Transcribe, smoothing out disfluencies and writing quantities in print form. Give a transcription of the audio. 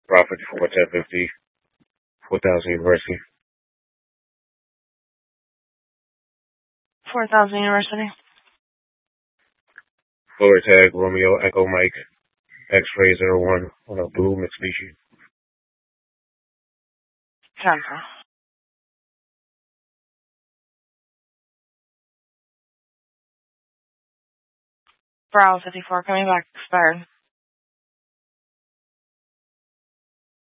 Route 54, 1050, 4000 University. 4000 University. Lower tag, Romeo, Echo Mike, X-Ray 01 on a blue Mitsubishi. Cancel. Bravo 54 coming back expired.